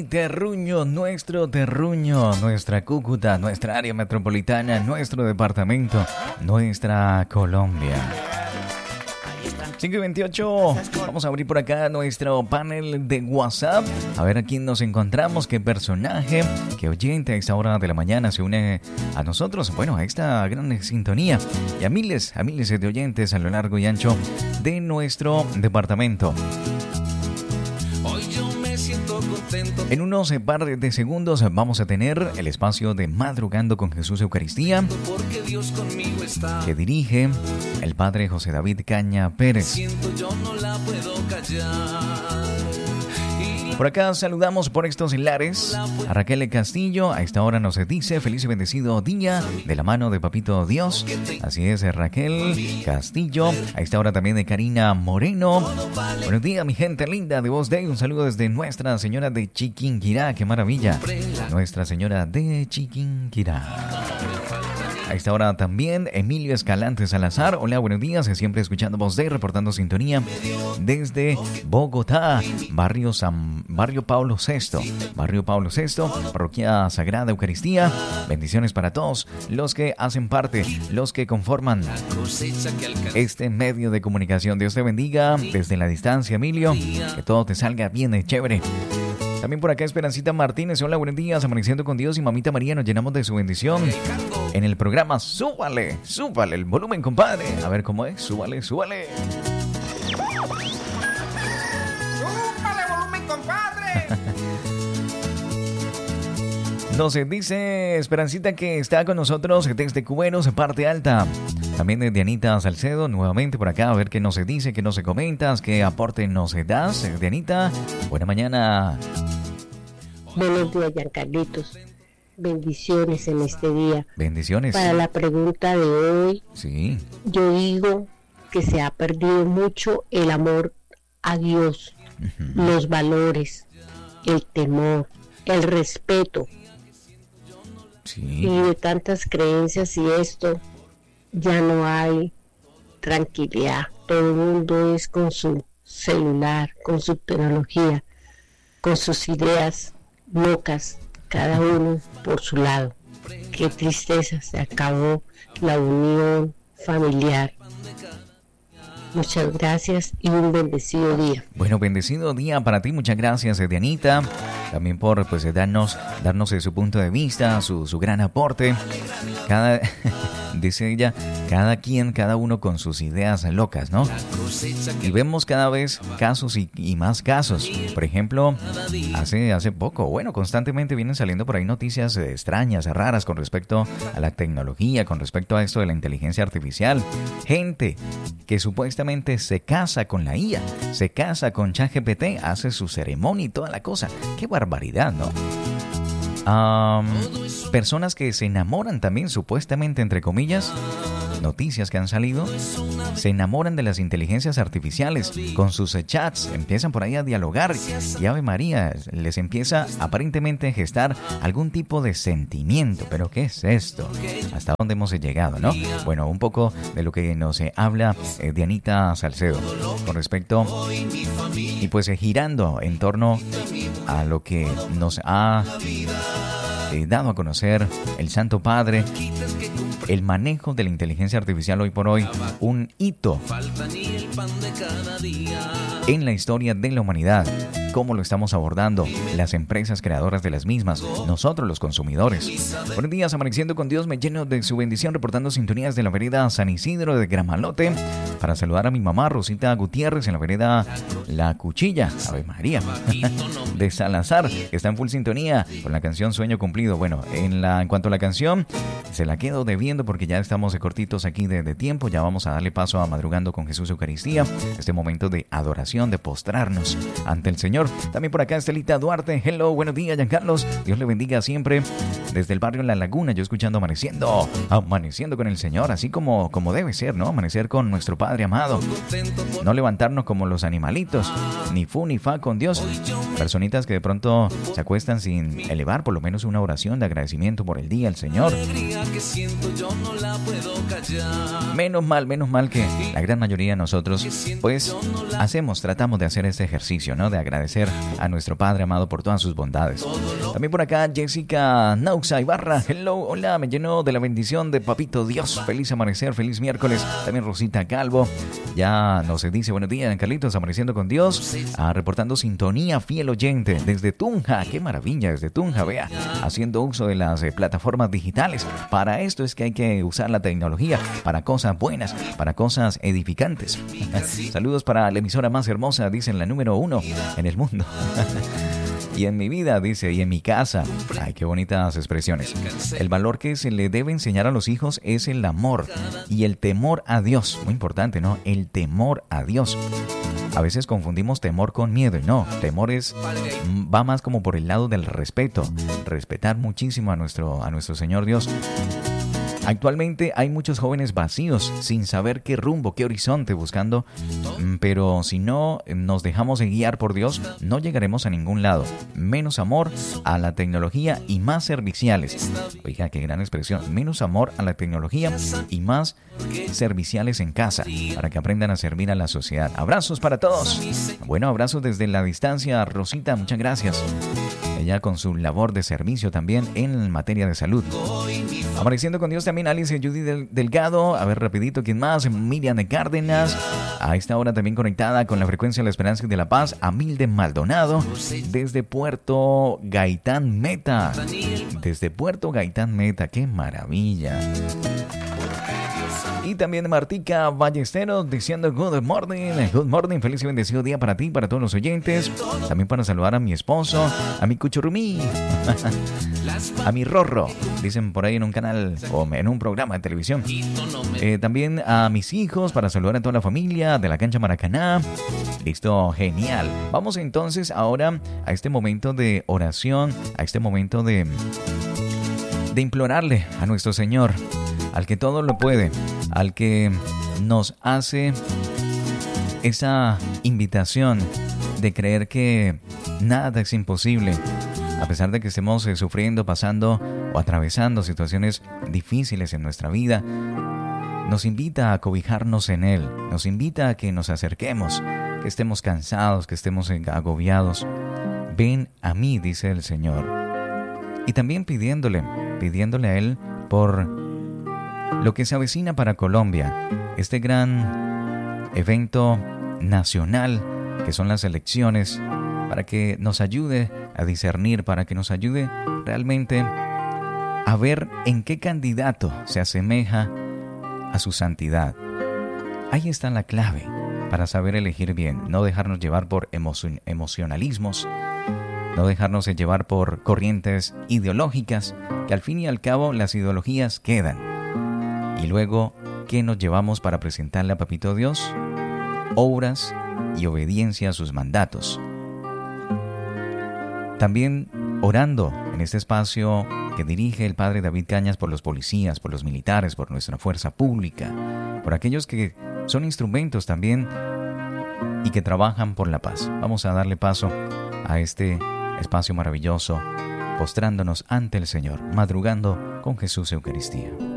terruño, nuestro terruño, nuestra Cúcuta, nuestra área metropolitana, nuestro departamento, nuestra Colombia. 5:28, vamos a abrir por acá nuestro panel de WhatsApp. A ver a quién nos encontramos, qué personaje, qué oyente a esta hora de la mañana se une a nosotros. Bueno, a esta gran sintonía y a miles de oyentes a lo largo y ancho de nuestro departamento. En unos par de segundos vamos a tener el espacio de Madrugando con Jesús Eucaristía, que dirige el padre José David Caña Pérez. Por acá saludamos por estos lares a Raquel Castillo. A esta hora nos dice feliz y bendecido día de la mano de Papito Dios. Así es, Raquel Castillo. A esta hora también de Karina Moreno. Buenos días, mi gente linda de Voz Day. Un saludo desde Nuestra Señora de Chiquinquirá. ¡Qué maravilla! Nuestra Señora de Chiquinquirá. A esta hora también Emilio Escalante Salazar. Hola, buenos días. Siempre escuchando Voz Day, reportando sintonía desde Bogotá, Barrio Pablo VI. Barrio Pablo VI, Parroquia Sagrada Eucaristía. Bendiciones para todos los que hacen parte, los que conforman este medio de comunicación. Dios te bendiga desde la distancia, Emilio. Que todo te salga bien de chévere. También por acá Esperancita Martínez. Hola, buenos días. Amaneciendo con Dios y Mamita María, nos llenamos de su bendición en el programa. Súbale el volumen, compadre. A ver cómo es. Súbale. ¡Súbale volumen, compadre! Nos dice Esperancita que está con nosotros desde Cuberos, parte alta. También de Dianita Salcedo, nuevamente por acá, a ver qué nos dice, qué nos comentas, qué aporte nos das. Dianita, buena mañana. Buenos días, Giancarlitos. Bendiciones en este día. Bendiciones. Para la pregunta de hoy, sí, yo digo que se ha perdido mucho el amor a Dios, los valores, el temor, el respeto. Sí. Y de tantas creencias y esto, ya no hay tranquilidad. Todo el mundo es con su celular, con su tecnología, con sus ideas locas, cada uno por su lado. Qué tristeza, se acabó la unión familiar. Muchas gracias y un bendecido día. Bueno, bendecido día para ti. Muchas gracias, Dianita. También por darnos su punto de vista, su gran aporte. Dice ella, cada uno con sus ideas locas, ¿no? Y vemos cada vez casos y más casos. Por ejemplo, hace poco, constantemente vienen saliendo por ahí noticias extrañas, raras con respecto a la tecnología, con respecto a esto de la inteligencia artificial. Gente que supuestamente se casa con la IA, se casa con ChatGPT, hace su ceremonia y toda la cosa. ¡Qué barbaridad!, ¿no? Personas que se enamoran también, supuestamente, entre comillas, noticias que han salido, se enamoran de las inteligencias artificiales con sus chats, empiezan por ahí a dialogar y Ave María, les empieza aparentemente a gestar algún tipo de sentimiento. ¿Pero qué es esto? ¿Hasta dónde hemos llegado, no? Bueno, un poco de lo que nos habla Dianita Salcedo con respecto y pues girando en torno a lo que nos ha dado a conocer el Santo Padre, el manejo de la inteligencia artificial hoy por hoy, un hito en la historia de la humanidad. ¿Cómo lo estamos abordando? Las empresas creadoras de las mismas, nosotros los consumidores. Buenos días, amaneciendo con Dios, me lleno de su bendición, reportando sintonías de la vereda San Isidro de Gramalote, para saludar a mi mamá Rosita Gutiérrez en la vereda La Cuchilla, Ave María, de Salazar, que está en full sintonía con la canción Sueño Cumplido. Bueno, en cuanto a la canción, se la quedo debiendo porque ya estamos cortitos aquí de tiempo. Ya vamos a darle paso a Madrugando con Jesús Eucaristía, este momento de adoración, de postrarnos ante el Señor. También por acá Estelita Duarte. Hello, buenos días, Giancarlos. Dios le bendiga siempre desde el barrio La Laguna, yo escuchando amaneciendo con el Señor, así como debe ser, ¿no? Amanecer con nuestro Padre amado. No levantarnos como los animalitos, ni fu ni fa con Dios. Personitas que de pronto se acuestan sin elevar por lo menos una oración de agradecimiento por el día al Señor. Menos mal que la gran mayoría de nosotros pues tratamos de hacer este ejercicio, ¿no? De agradecer a nuestro Padre amado por todas sus bondades. También por acá Jessica Nauxa Ibarra, hello, hola, me lleno de la bendición de Papito Dios. Feliz amanecer, feliz miércoles. También Rosita Calvo ya nos dice buenos días, Carlitos, amaneciendo con Dios, reportando sintonía, fiel oyente desde Tunja. Qué maravilla, desde Tunja, vea, haciendo uso de las plataformas digitales. Para esto es que hay que usar la tecnología, para cosas buenas, para cosas edificantes. Saludos para la emisora más hermosa, dicen la número 1 en el mundo. Y en mi vida, dice, y en mi casa. Ay, qué bonitas expresiones. El valor que se le debe enseñar a los hijos es el amor y el temor a Dios. Muy importante, ¿no? El temor a Dios. A veces confundimos temor con miedo. Y no, temor va más como por el lado del respeto. Respetar muchísimo a nuestro Señor Dios. Actualmente hay muchos jóvenes vacíos, sin saber qué rumbo, qué horizonte buscando, pero si no nos dejamos guiar por Dios, no llegaremos a ningún lado. Menos amor a la tecnología y más serviciales. Oiga, qué gran expresión. Menos amor a la tecnología y más serviciales en casa, para que aprendan a servir a la sociedad. Abrazos para todos. Bueno, abrazos desde la distancia, Rosita, muchas gracias. Ella con su labor de servicio también en materia de salud. Amaneciendo con Dios también Alice Judy Delgado. A ver, rapidito, ¿quién más? Miriam de Cárdenas. A esta hora también conectada con la frecuencia de la esperanza y de la paz. Amilde Maldonado. Desde Puerto Gaitán Meta. Desde Puerto Gaitán Meta. ¡Qué maravilla! Y también Martica Ballesteros diciendo good morning, feliz y bendecido día para ti y para todos los oyentes. También para saludar a mi esposo, a mi cuchurumí, a mi Rorro, dicen por ahí en un canal o en un programa de televisión. También a mis hijos, para saludar a toda la familia de la cancha Maracaná. Listo, genial. Vamos entonces ahora a este momento de oración, a este momento de implorarle a nuestro Señor, al que todo lo puede, al que nos hace esa invitación de creer que nada es imposible, a pesar de que estemos sufriendo, pasando o atravesando situaciones difíciles en nuestra vida. Nos invita a cobijarnos en Él, nos invita a que nos acerquemos, que estemos cansados, que estemos agobiados. Ven a mí, dice el Señor. Y también pidiéndole a Él por lo que se avecina para Colombia, este gran evento nacional que son las elecciones, para que nos ayude a discernir, para que nos ayude realmente a ver en qué candidato se asemeja a su santidad. Ahí está la clave para saber elegir bien, no dejarnos llevar por emocionalismos, no dejarnos llevar por corrientes ideológicas, que al fin y al cabo las ideologías quedan. Y luego, ¿qué nos llevamos para presentarle a Papito Dios? Obras y obediencia a sus mandatos. También orando en este espacio que dirige el Padre David Cañas por los policías, por los militares, por nuestra fuerza pública, por aquellos que son instrumentos también y que trabajan por la paz. Vamos a darle paso a este espacio maravilloso, postrándonos ante el Señor, madrugando con Jesús Eucaristía.